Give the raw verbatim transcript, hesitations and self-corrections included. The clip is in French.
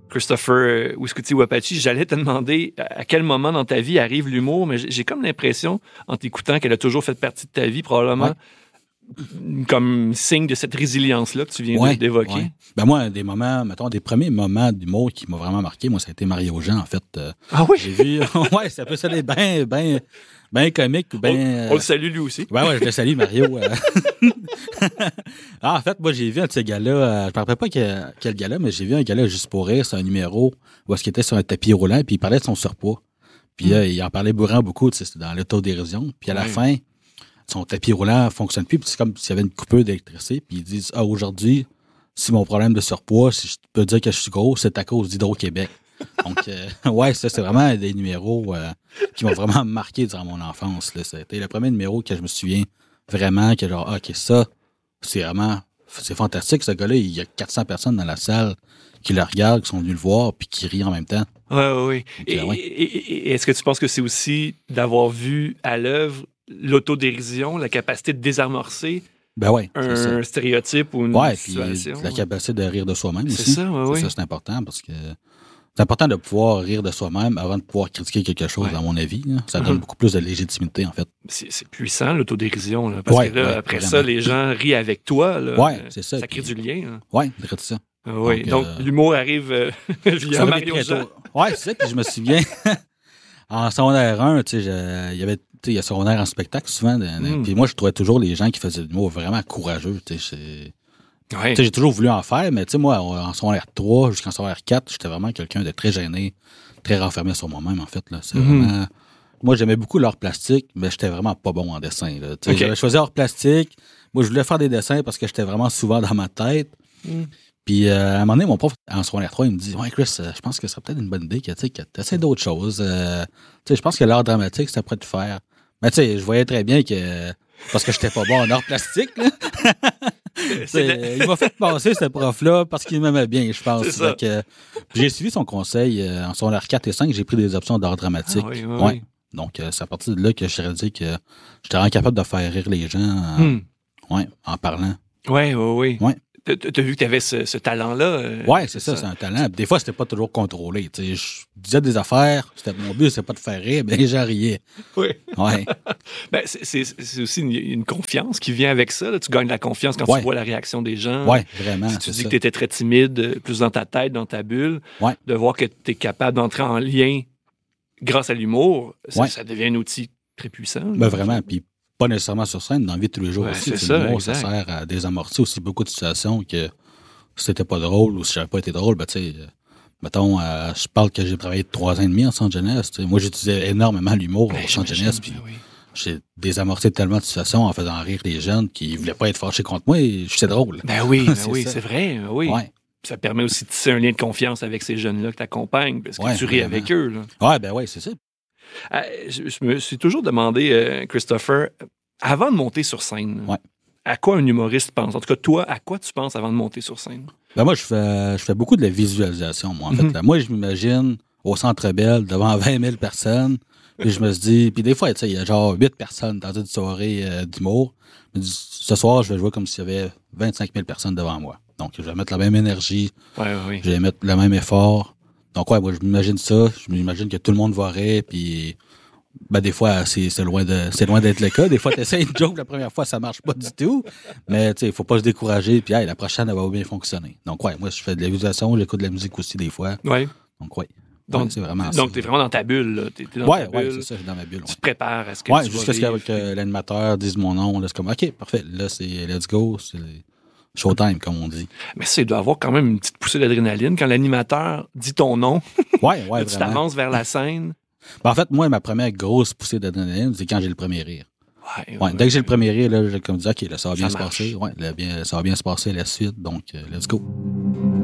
Christopher Ouskouti-Wapachi, j'allais te demander à quel moment dans ta vie arrive l'humour, mais j'ai comme l'impression, en t'écoutant, qu'elle a toujours fait partie de ta vie, probablement, ouais. comme signe de cette résilience-là que tu viens ouais, d'évoquer. Ouais. Ben moi, des moments, mettons, des premiers moments d'humour qui m'ont vraiment marqué, moi, ça a été Mario Jean, en fait. Ah oui? J'ai vu, ouais, ça peut sonner bien, bien, bien comique. Ben, on, on le salue lui aussi. Ouais, ouais, je le salue, Mario. ah, en fait, moi, j'ai vu un de ces gars-là, euh, je ne me rappelle pas quel, quel gars-là, mais j'ai vu un gars-là juste pour rire, c'est un numéro où est-ce qu'il était sur un tapis roulant, puis il parlait de son surpoids. Puis euh, mm. il en parlait bourrant beaucoup, tu sais, c'était dans l'autodérision. Puis à la ouais. fin, son tapis roulant fonctionne plus, puis c'est comme s'il y avait une coupure d'électricité, puis ils disent « Ah, aujourd'hui, si mon problème de surpoids, si je peux dire que je suis gros, c'est à cause d'Hydro-Québec. » Donc, euh, ouais, ça, c'est vraiment des numéros euh, qui m'ont vraiment marqué durant mon enfance. Là. C'était le premier numéro que je me souviens vraiment que genre, ah, OK, ça, c'est vraiment, c'est fantastique. Ce gars-là, il y a quatre cents personnes dans la salle qui le regardent, qui sont venus le voir, puis qui rient en même temps. Oui, oui, oui. Et, ouais. et, et, et est-ce que tu penses que c'est aussi d'avoir vu à l'œuvre l'autodérision, la capacité de désamorcer ben ouais, un stéréotype ou une ouais, situation? Puis la capacité de rire de soi-même c'est aussi. Ça, ouais, oui. Ça, c'est important parce que c'est important de pouvoir rire de soi-même avant de pouvoir critiquer quelque chose, ouais. à mon avis. Là. Ça donne mm-hmm. beaucoup plus de légitimité, en fait. C'est, c'est puissant, l'autodérision. Là, parce ouais, que là, ouais, après vraiment. ça, les gens rient avec toi. Là, ouais, c'est ça. Ça crée puis, du lien. Oui, c'est ça. Ah, oui, donc, donc euh, l'humour arrive euh, via Mario Jean. Oui, c'est ça. Puis je me souviens, en secondaire un, tu sais, il y avait, tu sais, il y a secondaire en spectacle souvent. Mm. Puis moi, je trouvais toujours les gens qui faisaient de l'humour vraiment courageux. Tu sais, c'est... Ouais. Tu sais, j'ai toujours voulu en faire, mais tu sais, moi, en secondaire trois jusqu'en secondaire quatre, j'étais vraiment quelqu'un de très gêné, très renfermé sur moi-même, en fait. Là. C'est mm-hmm. vraiment... Moi, j'aimais beaucoup l'art plastique, mais j'étais vraiment pas bon en dessin. Là. Okay. J'avais choisi art plastique. Moi, je voulais faire des dessins parce que j'étais vraiment souvent dans ma tête. Mm. Puis, euh, à un moment donné, mon prof, en secondaire trois, il me dit « Ouais, Chris, euh, je pense que ce serait peut-être une bonne idée que tu essaies d'autres choses. Euh, tu sais, je pense que l'art dramatique, ça pourrait te faire. » Mais tu sais, je voyais très bien que... Parce que j'étais pas bon en art plastique, là. C'est, il m'a fait passer, ce prof-là, parce qu'il m'aimait bien, je pense. Donc, euh, j'ai suivi son conseil. Euh, en secondaire quatre et cinq, j'ai pris des options d'art dramatique. Ah, oui, oui, ouais. Oui. Donc, euh, c'est à partir de là que je suis dit que j'étais vraiment capable de faire rire les gens euh, hmm. ouais, en parlant. Oui, oui, oui. Ouais. T'as vu que t'avais ce, ce talent-là? Euh, oui, c'est ça, ça, c'est un talent. Des fois, c'était pas toujours contrôlé. T'sais, je disais des affaires, c'était, mon but, c'était pas de faire rire, mais les gens riaient. Oui. Ouais. ben, c'est, c'est, c'est aussi une, une confiance qui vient avec ça. Là. Tu gagnes de la confiance quand ouais. tu vois la réaction des gens. Oui, vraiment. Si tu dis ça. que tu étais très timide, plus dans ta tête, dans ta bulle, ouais. de voir que tu es capable d'entrer en lien grâce à l'humour, ça, ouais. ça devient un outil très puissant. Ben, vraiment. Puis pas nécessairement sur scène, dans la vie de tous les jours ouais, aussi. C'est ça, l'humour, ça sert à désamorcer aussi beaucoup de situations que si c'était pas drôle ou si j'avais pas été drôle, ben tu sais, euh, mettons, euh, je parle que j'ai travaillé trois ans et demi en centre jeunesse. T'sais. Moi, j'utilisais énormément l'humour ben, au centre jeunesse, puis oui. j'ai désamorcé tellement de situations en faisant rire les jeunes qui voulaient pas être fâchés contre moi et j'étais drôle. Ben oui, ben c'est oui, ça. C'est vrai, oui. Ouais. Ça permet aussi de tisser un lien de confiance avec ces jeunes-là que tu accompagnes, parce que ouais, tu ris vraiment. Avec eux. Là. Ouais, ben oui, c'est ça. Euh, je, je me suis toujours demandé, euh, Christopher, avant de monter sur scène, ouais. à quoi un humoriste pense? En tout cas, toi, à quoi tu penses avant de monter sur scène? Ben moi, je fais, je fais beaucoup de la visualisation, moi, en mm-hmm. fait. Là. Moi, je m'imagine au Centre Bell devant vingt mille personnes, puis je me suis dit... Puis des fois, tu sais, il y a genre huit personnes dans une soirée euh, d'humour. Je me dis, ce soir, je vais jouer comme s'il y avait vingt-cinq mille personnes devant moi. Donc, je vais mettre la même énergie, ouais, ouais. je vais mettre le même effort. Donc, ouais, moi, je m'imagine ça. Je m'imagine que tout le monde va rire, puis... Ben, des fois, c'est, c'est, loin de, c'est loin d'être le cas. Des fois, tu essaies une joke, la première fois, ça marche pas du tout. Mais, tu sais, il faut pas se décourager. Puis, hey, la prochaine, elle va bien fonctionner. Donc, ouais, moi, je fais de la visualisation, j'écoute de la musique aussi, des fois. Oui. Donc, ouais. Donc, ouais, c'est vraiment donc tu es vraiment dans ta bulle. Là. T'es, t'es dans ouais, ta bulle. ouais, c'est ça, je suis dans ma bulle. Ouais. Tu te prépares à ce que ouais, tu jusqu'à ce que, que l'animateur dise mon nom. Là, c'est comme, OK, parfait. Là, c'est let's go. C'est showtime, comme on dit. Mais ça, il doit avoir quand même une petite poussée d'adrénaline quand l'animateur dit ton nom. Ouais, ouais, tu t'avances vers la scène. Ben, en fait, moi, ma première grosse poussée d'adrénaline, c'est quand j'ai le premier rire. Ouais, ouais, ouais, dès que ouais. j'ai le premier rire, là, j'ai comme dit, OK, là, ça va bien ça se marche. passer. Ouais, là, bien, ça va bien se passer la suite. Donc, euh, let's go.